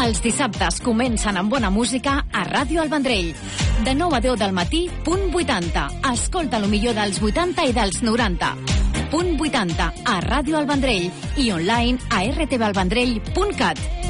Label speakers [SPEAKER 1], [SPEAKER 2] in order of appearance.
[SPEAKER 1] Els dissabtes comencen amb bona música a Ràdio El Vendrell. De 9 a 10 del matí, punt 80. Escolta lo millor dels 80 i dels 90. Punt 80 a Ràdio El Vendrell i online a rtvalvendrell.cat.